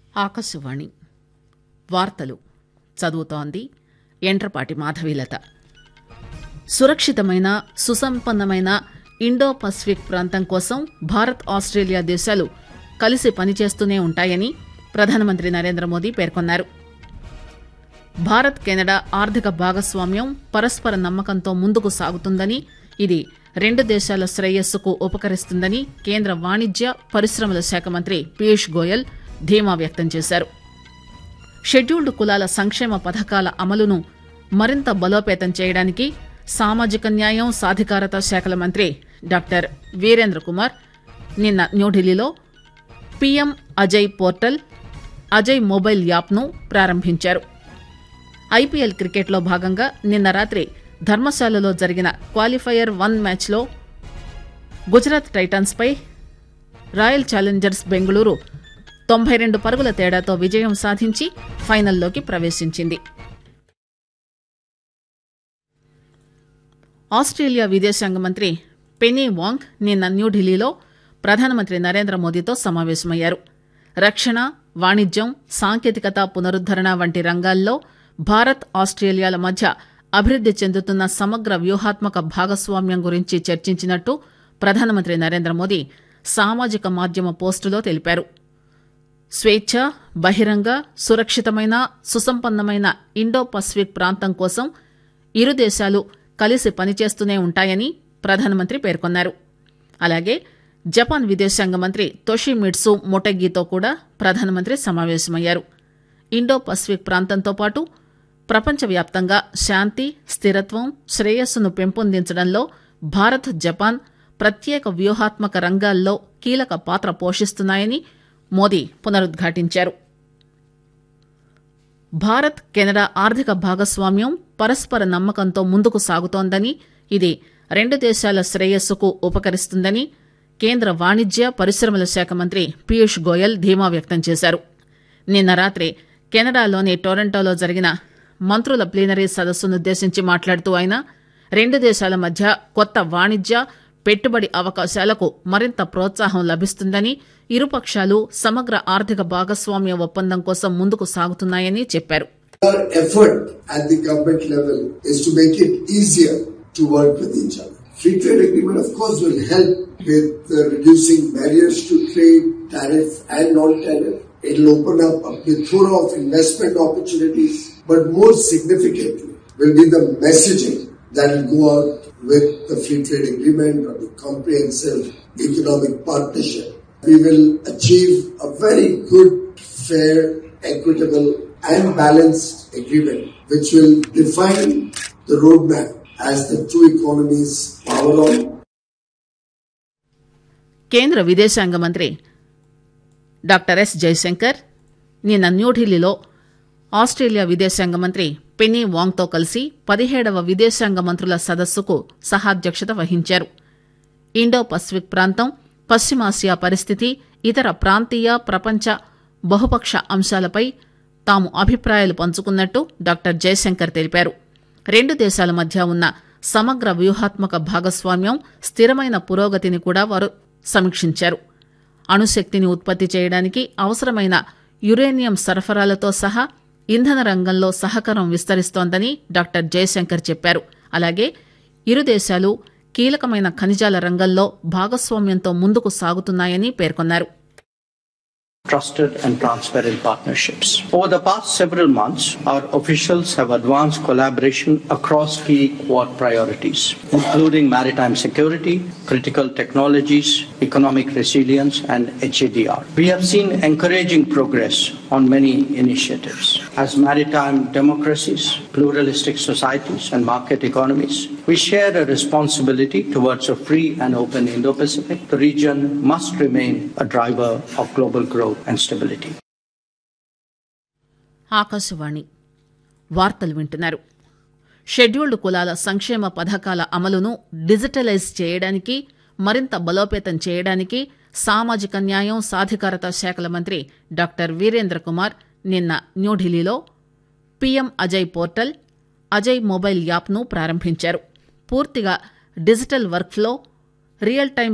ఆకాశవాణి వార్తలు చదువుతోంది ఎండ్రపాటి మాధవీలత. సురక్షితమైన సుసంపన్నమైన ఇండో పసిఫిక్ ప్రాంతం కోసం భారత్ ఆస్ట్రేలియా దేశాలు కలిసి పనిచేస్తూనే ఉంటాయని ప్రధానమంత్రి నరేంద్ర మోదీ పేర్కొన్నారు. భారత్ కెనడా ఆర్థిక భాగస్వామ్యం పరస్పర నమ్మకంతో ముందుకు సాగుతుందని, ఇది రెండు దేశాల శ్రేయస్సుకు ఉపకరిస్తుందని కేంద్ర వాణిజ్య పరిశ్రమల శాఖ మంత్రి పీయూష్ గోయల్ ధీమా వ్యక్తం చేశారు. షెడ్యూల్డ్ కులాల సంక్షేమ పథకాల అమలును మరింత బలోపేతం చేయడానికి సామాజిక న్యాయం సాధికారత శాఖల మంత్రి డాక్టర్ వీరేంద్ర కుమార్ నిన్న న్యూఢిల్లీలో PM Ajay portal, Ajay mobile యాప్ను ప్రారంభించారు. ఐపీఎల్ క్రికెట్లో భాగంగా నిన్న రాత్రి ధర్మశాలలో జరిగిన క్వాలిఫైయర్ 1 మ్యాచ్లో గుజరాత్ టైటాన్స్ పై రాయల్ ఛాలెంజర్స్ బెంగళూరు 92 పరుగుల తేడాతో విజయం సాధించి ఫైనల్లోకి ప్రవేశించింది. ఆస్ట్రేలియా విదేశాంగ మంత్రి పెనీ వాంగ్ నిన్న న్యూఢిల్లీలో ప్రధానమంత్రి నరేంద్ర మోదీతో సమావేశమయ్యారు. రక్షణ, వాణిజ్యం, సాంకేతికత పునరుద్దరణ వంటి రంగాల్లో భారత్ ఆస్ట్రేలియాల మధ్య అభివృద్ది చెందుతున్న సమగ్ర వ్యూహాత్మక భాగస్వామ్యం గురించి చర్చించినట్టు ప్రధానమంత్రి నరేంద్ర మోదీ సామాజిక మాధ్యమ పోస్టులో తెలిపారు. స్వేచ్ఛ, బహిరంగ, సురక్షితమైన సుసంపన్నమైన ఇండో పసిఫిక్ ప్రాంతం కోసం ఇరు దేశాలు కలిసి పనిచేస్తూనే ఉంటాయని ప్రధానమంత్రి పేర్కొన్నారు. అలాగే జపాన్ విదేశాంగ మంత్రి తోషిమిట్సు మొటెగితో కూడా ప్రధానమంత్రి సమావేశమయ్యారు. ఇండో పసిఫిక్ ప్రాంతంతో పాటు ప్రపంచవ్యాప్తంగా శాంతి, స్థిరత్వం, శ్రేయస్సును పెంపొందించడంలో భారత్, జపాన్ ప్రత్యేక వ్యూహాత్మక రంగాల్లో కీలక పాత్ర పోషిస్తున్నాయని మోదీ పునరుద్ఘాటించారు. భారత్ కెనడా ఆర్థిక భాగస్వామ్యం పరస్పర నమ్మకంతో ముందుకు సాగుతోందని, ఇది రెండు దేశాల శ్రేయస్సుకు ఉపకరిస్తుందని కేంద్ర వాణిజ్య పరిశ్రమల శాఖ మంత్రి పీయూష్ గోయల్ ధీమా వ్యక్తం చేశారు. నిన్న రాత్రి కెనడాలోని టొరంటోలో జరిగిన మంత్రుల ప్లీనరీ సదస్సునుద్దేశించి మాట్లాడుతూ ఆయన, రెండు దేశాల మధ్య కొత్త వాణిజ్య, పెట్టుబడి అవకాశాలకు మరింత ప్రోత్సాహం లభిస్తుందని, ఇరుపక్షాలు సమగ్ర ఆర్థిక భాగస్వామ్య ఒప్పందం కోసం ముందుకు సాగుతున్నాయని చెప్పారు. Our effort at the government level is to make it easier to work with each other. Free trade agreement, of course, will help with reducing barriers to trade, tariff and non-tariff. It will open up a plethora of investment opportunities, but more significantly will be the messaging that will go out with the free trade agreement or the comprehensive economic partnership. We will achieve a very good, fair, equitable and balanced agreement which will define the roadmap as the two economies power on. కేంద్ర విదేశాంగ మంత్రి doctor yes Jayashankar నిన్న న్యూఢిల్లీలో Australia విదేశాంగ మంత్రి penny వాంగ్తో కలిసి 17వ విదేశాంగ మంత్రుల సదస్సుకు సహాధ్యక్షత వహించారు. ఇండో పసిఫిక్ ప్రాంతం, పశ్చిమాసియా పరిస్థితి, ఇతర ప్రాంతీయ, ప్రపంచ, బహుపక్ష అంశాలపై తాము అభిప్రాయాలు పంచుకున్నట్టు డాక్టర్ జయశంకర్ తెలిపారు. రెండు దేశాల మధ్య ఉన్న సమగ్ర వ్యూహాత్మక భాగస్వామ్యం, స్థిరమైన పురోగతిని కూడా వారు సమీక్షించారు. అణుశక్తిని ఉత్పత్తి చేయడానికి అవసరమైన యురేనియం సరఫరాలతో సహా ఇంధన రంగంలో సహకారం విస్తరిస్తోందని డాక్టర్ జయశంకర్ చెప్పారు. అలాగే ఇరు దేశాలు కీలకమైన ఖనిజాల రంగంలో భాగస్వామ్యంతో ముందుకు సాగుతున్నాయని పేర్కొన్నారు. Trusted and transparent partnerships. Over the past several months, our officials have advanced collaboration across key Quad priorities, including maritime security, critical technologies, economic resilience, and HADR. We have seen encouraging progress on many initiatives. As maritime democracies, pluralistic societies, and market economies, we share a responsibility towards a free and open Indo-Pacific. The region must remain a driver of global growth and stability. Akashvani వార్తలు వింటున్నారు. Scheduled కులాల సంక్షేమ పథకాల అమలును digitalise చేయడానికి, మరింత బలోపేతం చేయడానికి సామాజిక న్యాయం సాధికారత శాఖల మంత్రి డాక్టర్ వీరేంద్ర కుమార్ నిన్న న్యూఢిల్లీలో PM Ajay portal, Ajay mobile యాప్ను ప్రారంభించారు. పూర్తిగా digital work flow, real time